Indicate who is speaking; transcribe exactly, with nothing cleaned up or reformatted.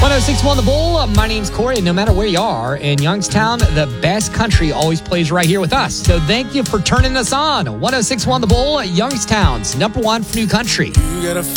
Speaker 1: one oh six point one The Bull. My name's Corey, and no matter where you are in Youngstown, the best country always plays right here with us. So thank you for turning us on. one oh six point one The Bull, Youngstown's number one for new country.
Speaker 2: You gotta